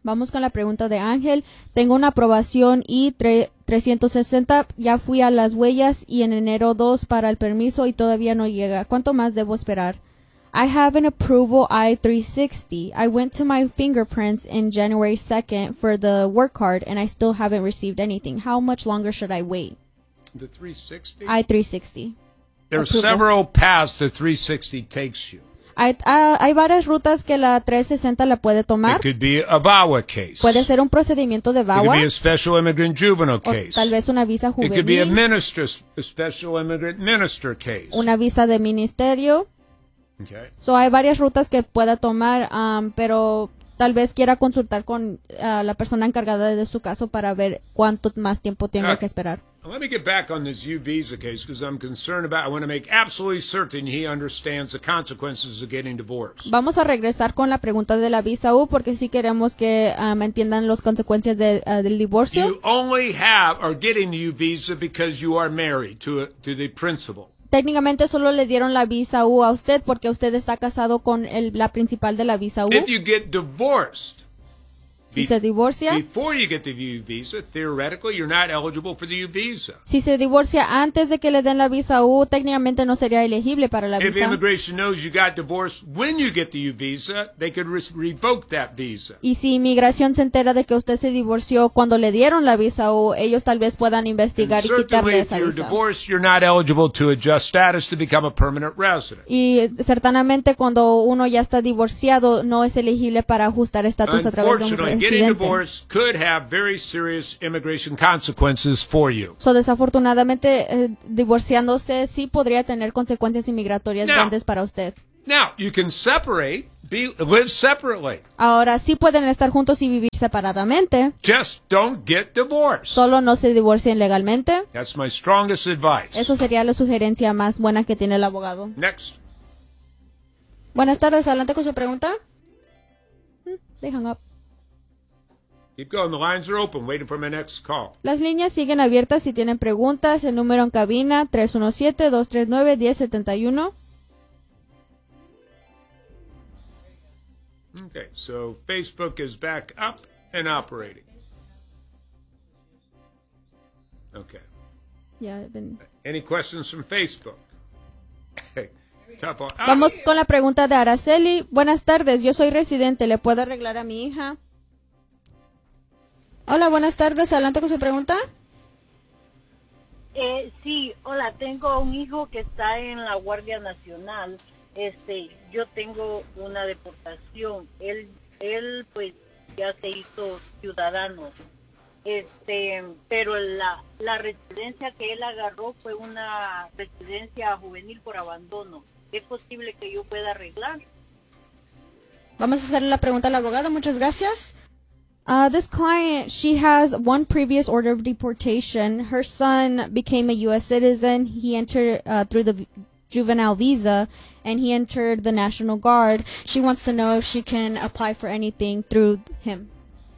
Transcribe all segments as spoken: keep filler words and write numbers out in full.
Vamos con la pregunta de Ángel. Tengo una aprobación I trescientos sesenta, ya fui a las huellas y en enero dos para el permiso y todavía no llega. ¿Cuánto más debo esperar? I have an approval I three sixty. I went to my fingerprints in January second for the work card and I still haven't received anything. How much longer should I wait? The three sixty? I three sixty. There are several paths the three sixty takes you. Hay, uh, hay varias rutas que la trescientos sesenta la puede tomar. It could be a V A W A case. Puede ser un procedimiento de V A It W A. could be a special immigrant juvenile case. O tal vez una visa juvenil. It could be a minister, a special immigrant minister case. Una visa de ministerio. Okay. So hay varias rutas que pueda tomar, um, pero tal vez quiera consultar con uh, la persona encargada de su caso para ver cuánto más tiempo tenga Okay. que esperar. Let me get back on this U visa case because I'm concerned about. I want to make absolutely certain he understands the consequences of getting divorced. Vamos a regresar con la pregunta de la visa U porque sí queremos que um, entiendan las consecuencias de, uh, del divorcio. You only have are getting the U visa because you are married to a, to the principal. Técnicamente solo le dieron la visa U a usted porque usted está casado con el, la principal de la visa U. If you get divorced, Si se divorcia, before you get the U visa, theoretically you're not eligible for the U visa. si se divorcia antes de que le den la visa U, técnicamente no sería elegible para la If visa. immigration knows you got divorced when you get the U visa, they could re revoke that visa. Y si inmigración se entera de que usted se divorció cuando le dieron la visa U, ellos tal vez puedan investigar And y quitarle certainly, if esa you're visa. divorced, you're not eligible to adjust status to become a permanent resident. Y certamente cuando uno ya está divorciado, no es elegible para ajustar estatus a través de un Unfortunately, getting residente. divorced could have very serious immigration consequences for you. So, desafortunadamente, eh, divorciándose sí podría tener consecuencias inmigratorias Now- grandes para usted. Now, you can separate, be, live separately. Ahora sí pueden estar juntos y vivir separadamente, Just don't get divorced. solo no se divorcien legalmente. That's my strongest advice. Eso sería la sugerencia más buena que tiene el abogado. Next. Buenas tardes, adelante con su pregunta. Hmm, They hung up. Keep going. The lines are open. Waiting for my next call. Las líneas siguen abiertas si tienen preguntas. El número en cabina tres uno siete, dos tres nueve, uno cero siete uno. Okay, so Facebook is back up and operating. Okay. Ya, ven. Any questions from Facebook? Tough one. Ah, Vamos con la pregunta de Araceli. Buenas tardes, yo soy residente. ¿Le puedo arreglar a mi hija? Hola, buenas tardes. Adelante con su pregunta. Eh, sí, hola, tengo un hijo que está en la Guardia Nacional. Este, yo tengo una deportación. Él, él pues ya se hizo ciudadano. Este, pero la, la residencia que él agarró fue una residencia juvenil por abandono. ¿Es posible que yo pueda arreglar? Vamos a hacerle la pregunta al abogado. Muchas gracias. Uh, this client, she has one previous order of deportation. Her son became a U S citizen. He entered uh, through the juvenile visa, and he entered the National Guard. She wants to know if she can apply for anything through him.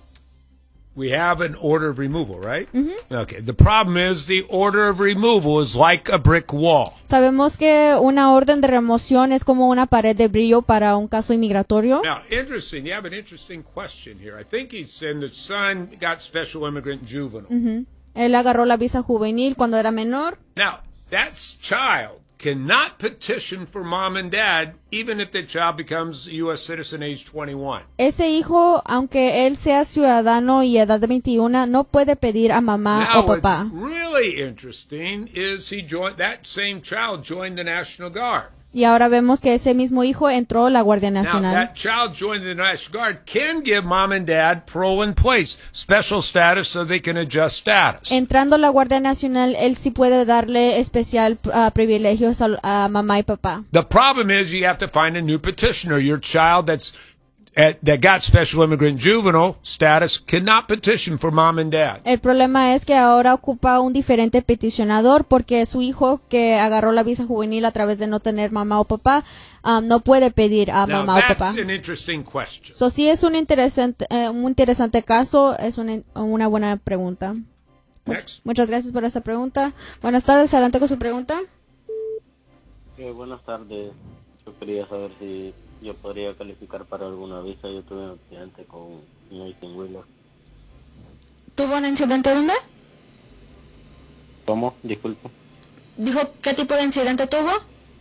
We have an order of removal, right? Mm-hmm. Okay. The problem is the order of removal is like a brick wall. Sabemos que una orden de remoción es como una pared de brillo para un caso inmigratorio. Now, interesting. You have an interesting question here. I think he's saying the son got special immigrant juvenile. Ujú. Él agarró la visa juvenil cuando era menor. Now, that child cannot petition for mom and dad, even if the child becomes a U S citizen age twenty-one. Ese hijo, aunque él sea ciudadano y edad de veintiuno, no puede pedir a mamá Now, o papá. what's really interesting is he joined, that same child joined the National Guard. Y ahora vemos que ese mismo hijo entró a la Guardia Now, Nacional. that child joined the National Guard can give mom and dad parole in place, special status so they can adjust status. Entrando a la Guardia Nacional, él sí puede darle especial uh, privilegios a, a mamá y papá. The problem is you have to find a new petitioner. Your child that's at, that got special immigrant juvenile status cannot petition for mom and dad. El problema es que ahora ocupa un diferente peticionador porque su hijo que agarró la visa juvenil a través de no tener mamá o papá um, no puede pedir a Now, mamá o papá. that's an interesting question. So, sí es un interesante, eh, un interesante caso, es una, una buena pregunta. Next. Muchas gracias por esa pregunta. Buenas tardes, adelante con su pregunta. Eh, buenas tardes. Yo quería saber si yo podría calificar para alguna visa. Yo tuve un accidente con un eighteen wheeler. ¿Tuvo un incidente dónde? ¿Cómo? Disculpe. ¿Dijo qué tipo de incidente tuvo?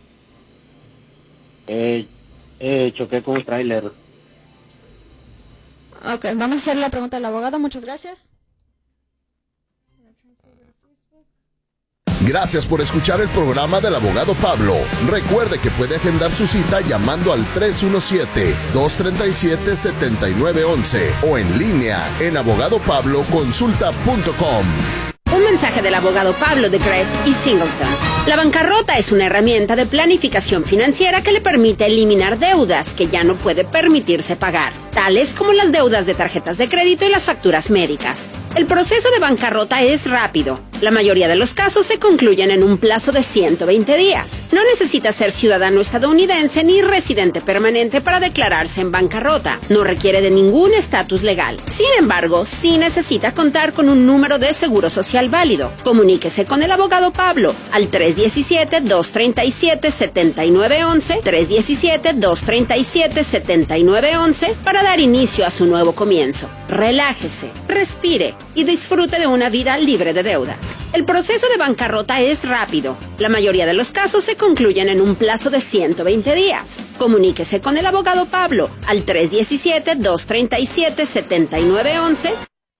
Eh, eh, choqué con un tráiler. Ok, vamos a hacer la pregunta al abogado. Muchas gracias. Gracias por escuchar el programa del abogado Pablo. Recuerde que puede agendar su cita llamando al tres uno siete, dos tres siete, siete nueve uno uno o en línea en abogado pablo consulta punto com. Un mensaje del abogado Pablo de Gress y Singleton. La bancarrota es una herramienta de planificación financiera que le permite eliminar deudas que ya no puede permitirse pagar, tales como las deudas de tarjetas de crédito y las facturas médicas. El proceso de bancarrota es rápido. La mayoría de los casos se concluyen en un plazo de ciento veinte días. No necesita ser ciudadano estadounidense ni residente permanente para declararse en bancarrota. No requiere de ningún estatus legal. Sin embargo, sí necesita contar con un número de seguro social válido. Comuníquese con el abogado Pablo al tres uno siete, dos tres siete, siete nueve uno uno, tres uno siete, dos tres siete, siete nueve uno uno para dar inicio a su nuevo comienzo. Relájese, respire y disfrute de una vida libre de deudas. El proceso de bancarrota es rápido. La mayoría de los casos se concluyen en un plazo de ciento veinte días. Comuníquese con el abogado Pablo al tres uno siete, dos tres siete, siete nueve uno uno.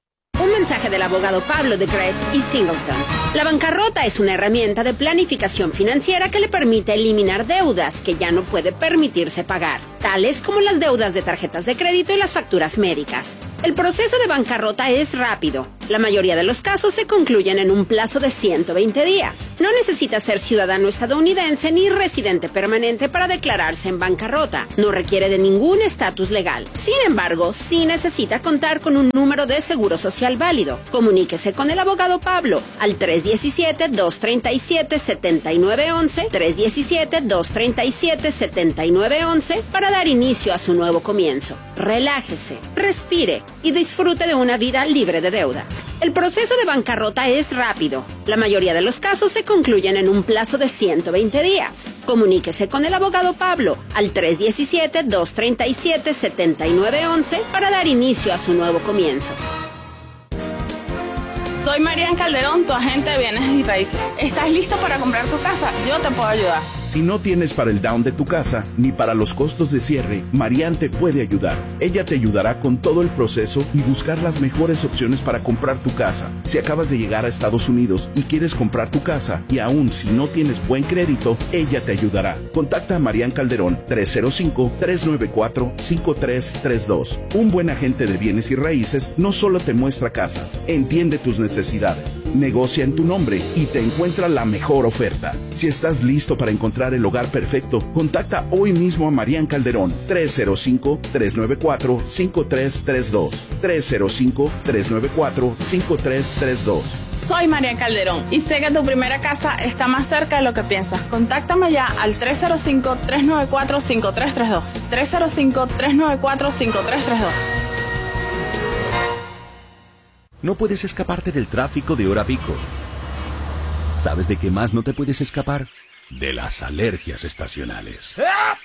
Un mensaje del abogado Pablo de Gress y Singleton. La bancarrota es una herramienta de planificación financiera que le permite eliminar deudas que ya no puede permitirse pagar, tales como las deudas de tarjetas de crédito y las facturas médicas. El proceso de bancarrota es rápido. La mayoría de los casos se concluyen en un plazo de ciento veinte días. No necesita ser ciudadano estadounidense ni residente permanente para declararse en bancarrota. No requiere de ningún estatus legal. Sin embargo, sí necesita contar con un número de seguro social válido. Comuníquese con el abogado Pablo al tres uno siete, dos tres siete, siete nueve uno uno, tres uno siete, dos tres siete, siete nueve uno uno para dar inicio a su nuevo comienzo. Relájese, respire y disfrute de una vida libre de deudas. El proceso de bancarrota es rápido. La mayoría de los casos se concluyen en un plazo de ciento veinte días. Comuníquese con el abogado Pablo al tres uno siete, dos tres siete, siete nueve uno uno para dar inicio a su nuevo comienzo. Soy Marian Calderón, tu agente de bienes y raíces. ¿Estás listo para comprar tu casa? Yo te puedo ayudar. Si no tienes para el down de tu casa, ni para los costos de cierre, Marian te puede ayudar. Ella te ayudará con todo el proceso y buscar las mejores opciones para comprar tu casa. Si acabas de llegar a Estados Unidos y quieres comprar tu casa, y aún si no tienes buen crédito, ella te ayudará. Contacta a Marian Calderón, tres cero cinco, tres nueve cuatro, cinco tres tres dos. Un buen agente de bienes y raíces no solo te muestra casas, entiende tus necesidades, negocia en tu nombre y te encuentra la mejor oferta. Si estás listo para encontrar el hogar perfecto, contacta hoy mismo a Marian Calderón, tres cero cinco, tres nueve cuatro, cinco tres tres dos, tres cero cinco, tres nueve cuatro, cinco tres tres dos. Soy Marian Calderón y sé que tu primera casa está más cerca de lo que piensas. Contáctame ya al tres cero cinco, tres nueve cuatro, cinco tres tres dos, tres cero cinco, tres nueve cuatro, cinco tres tres dos. No puedes escaparte del tráfico de hora pico. ¿Sabes de qué más no te puedes escapar? De las alergias estacionales.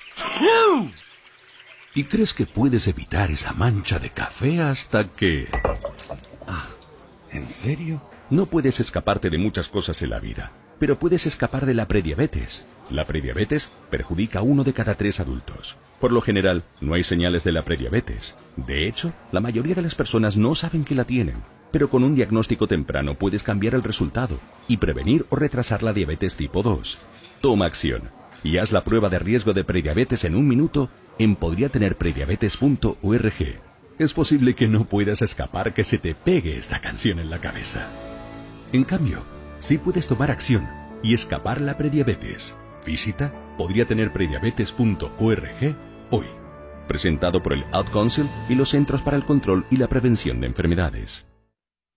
¿Y crees que puedes evitar esa mancha de café hasta que... Ah, ¿en serio? No puedes escaparte de muchas cosas en la vida, pero puedes escapar de la prediabetes. La prediabetes perjudica a uno de cada tres adultos. Por lo general, no hay señales de la prediabetes. De hecho, la mayoría de las personas no saben que la tienen. Pero con un diagnóstico temprano puedes cambiar el resultado y prevenir o retrasar la diabetes tipo dos. Toma acción y haz la prueba de riesgo de prediabetes en un minuto en podría tener prediabetes punto org. Es posible que no puedas escapar que se te pegue esta canción en la cabeza. En cambio, sí puedes tomar acción y escapar la prediabetes. Visita podría tener prediabetes punto org hoy. Presentado por el Ad Council y los Centros para el Control y la Prevención de Enfermedades.